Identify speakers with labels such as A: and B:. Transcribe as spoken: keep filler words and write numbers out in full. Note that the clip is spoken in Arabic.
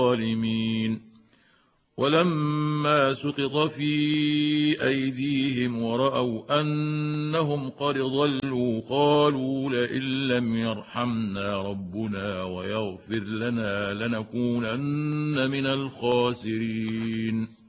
A: الظالمين. ولما سقط في أيديهم ورأوا أنهم قد ضلوا قالوا لئن لم يرحمنا ربنا ويغفر لنا لنكونن من الخاسرين.